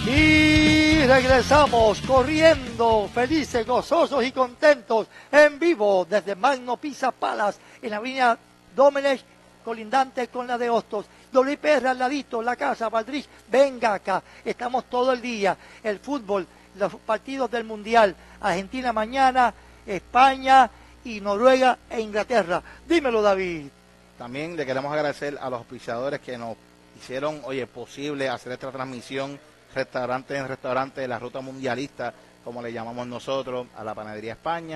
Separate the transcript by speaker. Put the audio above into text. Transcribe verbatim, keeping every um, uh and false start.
Speaker 1: Y regresamos corriendo, felices, gozosos y contentos, en vivo desde Magno Pizza Palace, en la avenida Domenech, colindante con la de Hostos. W P R al ladito, la casa, Valdrich, venga acá. Estamos todo el día, el fútbol, los partidos del Mundial, Argentina mañana, España y Noruega e Inglaterra. Dímelo, David.
Speaker 2: También le queremos agradecer a los auspiciadores que nos hicieron, oye, posible hacer esta transmisión, restaurante en restaurante de la ruta mundialista, como le llamamos nosotros, a la Panadería España.